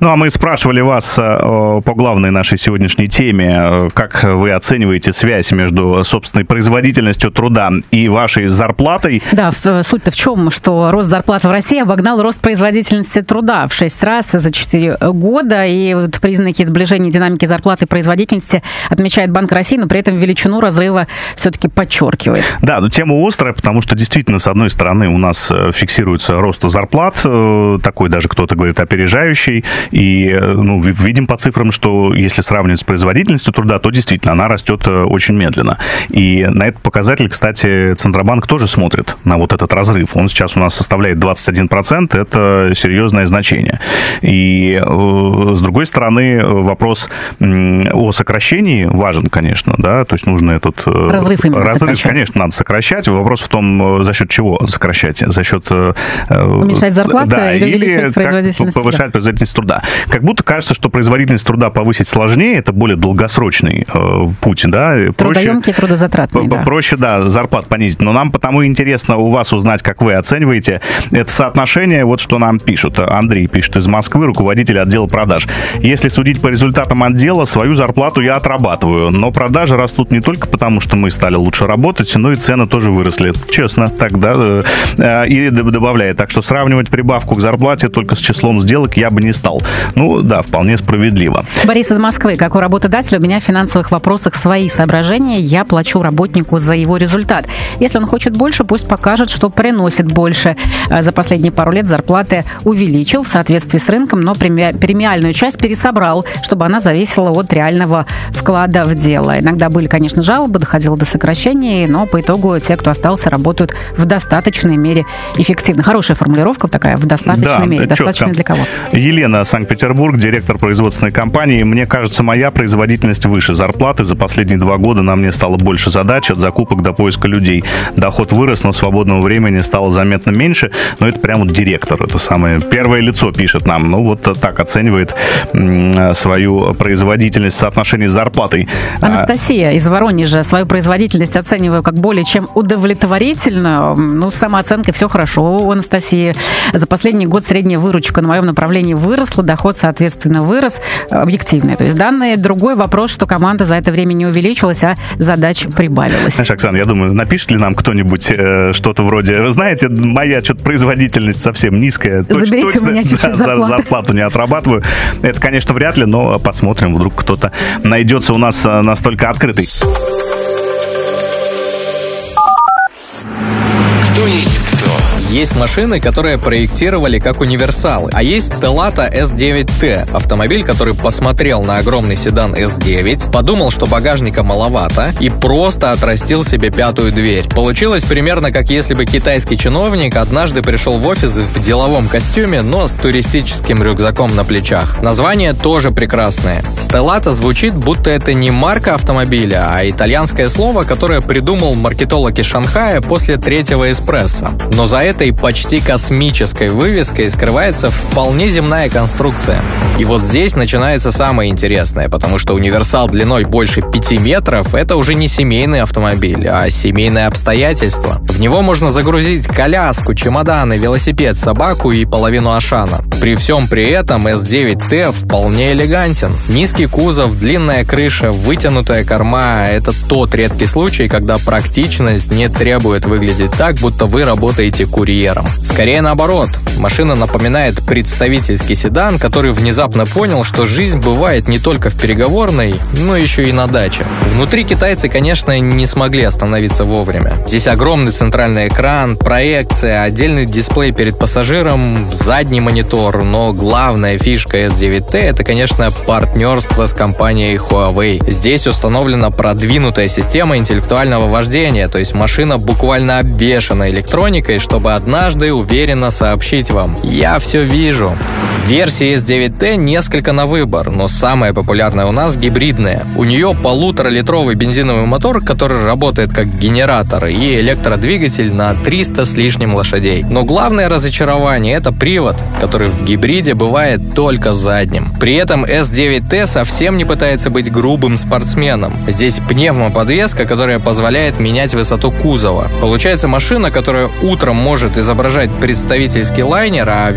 Ну, а мы спрашивали вас по главной нашей сегодняшней теме, как вы оцениваете связь между собственной производительностью труда и вашей зарплатой? Да, суть-то в чем, что рост зарплаты в России обогнал рост производительности труда в 6 раз за 4 года, и вот признаки сближения динамики зарплаты и производительности отмечает Банк России, но при этом величину разрыва все-таки подчеркивает. Да, но тема острая, потому что действительно, с одной стороны, у нас фиксируется рост зарплат, такой даже кто-то говорит опережающий, и видим по цифрам, что если сравнивать с производительностью труда, то действительно она растет очень медленно. И на этот показатель, кстати, Центробанк тоже смотрит на вот этот разрыв. Он сейчас у нас составляет 21%, это серьезное значение. И с другой стороны, вопрос о сокращении важен, конечно, да, то есть нужно этот разрыв сокращать. Конечно, надо сокращать. Вопрос в том, за счет чего сокращать? За счет уменьшать зарплату, да, или увеличивать производительность повышать труда? Производительность труда. Как будто кажется, что производительность труда повысить сложнее, это более долгосрочный путь, да? Трудоемкий, трудозатратный, да. Проще, да, зарплат понизить. Но нам потому интересно у вас узнать, как вы оцениваете это соотношение. Вот что нам пишут. Андрей пишет из Москвы, руководитель отдела продаж. Если судить по результатам отдела, свою зарплату я отрабатываю. Но продажи растут не только потому, что мы стали лучше работать, но и цены тоже выросли. Честно, тогда и добавляет. Так что сравнивать прибавку к зарплате только с числом сделок я бы не стал. Ну, да, вполне справедливо. Борис из Москвы. Как у работодателя, у меня в финансовых вопросах свои соображения. Я плачу работнику за его результат. Если он хочет больше, пусть покажет, что приносит больше. За последние пару лет зарплаты увеличил в соответствии с рынком, но премиальную часть пересобрал, чтобы она зависела от реального вклада в дело. Иногда были, конечно, жалобы, доходило до сокращений, но по итогу те, кто остался, работают в достаточной мере эффективно. Хорошая формулировка такая, в достаточной мере. Достаточно для кого? Елена, Санкт-Петербург, директор производственной компании. Мне кажется, моя производительность выше зарплаты. За последние 2 года на мне стало больше задач, от закупок до поиска людей. Доход вырос, но свободного времени стало заметно меньше. Но это прямо вот директор, это самое первое лицо пишет нам. Ну, вот так оценивает свою производительность в соотношении с зарплатой. Анастасия из Воронежа. Свою производительность оцениваю как более чем удовлетворительную. Ну, с самооценкой все хорошо у Анастасии. За последний год средняя выручка на моем направлении выросла, доход, соответственно, вырос. Объективные, то есть данные. Другой вопрос, что команда за это время не увеличилась, а задач прибавилось. Знаешь, Оксана, я думаю, напишет ли нам кто-нибудь что-то вроде: вы знаете, моя что-то производительность совсем низкая. Заберите у меня чуть-чуть зарплату не отрабатываю. Это, конечно, вряд ли, но посмотрим, вдруг кто-то найдется у нас настолько открытый. Кто есть кто? Есть машины, которые проектировали как универсалы, а есть Stelato S9T, автомобиль, который посмотрел на огромный седан S9, подумал, что багажника маловато, и просто отрастил себе 5-ю дверь. Получилось примерно как если бы китайский чиновник однажды пришел в офис в деловом костюме, но с туристическим рюкзаком на плечах. Название тоже прекрасное. Stelato звучит, будто это не марка автомобиля, а итальянское слово, которое придумал маркетолог из Шанхая после 3-го эспрессо. Но за этой почти космической вывеской скрывается вполне земная конструкция. И вот здесь начинается самое интересное, потому что универсал длиной больше 5 метров — это уже не семейный автомобиль, а семейное обстоятельство. В него можно загрузить коляску, чемоданы, велосипед, собаку и половину Ашана. При всем при этом S9T вполне элегантен. Низкий кузов, длинная крыша, вытянутая корма — это тот редкий случай, когда практичность не требует выглядеть так, будто вы работаете курьером. Скорее наоборот, машина напоминает представительский седан, который внезапно понял, что жизнь бывает не только в переговорной, но еще и на даче. Внутри китайцы, конечно, не смогли остановиться вовремя. Здесь огромный центральный экран, проекция, отдельный дисплей перед пассажиром, задний монитор, но главная фишка S9T — это, конечно, партнерство с компанией Huawei. Здесь установлена продвинутая система интеллектуального вождения, то есть машина буквально обвешана электроникой, чтобы однажды уверенно сообщить вам: «Я все вижу». Версии S9T несколько на выбор, но самая популярная у нас гибридная. У нее 1,5-литровый бензиновый мотор, который работает как генератор, и электродвигатель на 300 с лишним лошадей. Но главное разочарование — это привод, который в гибриде бывает только задним. При этом S9T совсем не пытается быть грубым спортсменом. Здесь пневмоподвеска, которая позволяет менять высоту кузова. Получается машина, которая утром может изображать представительский лайнер, а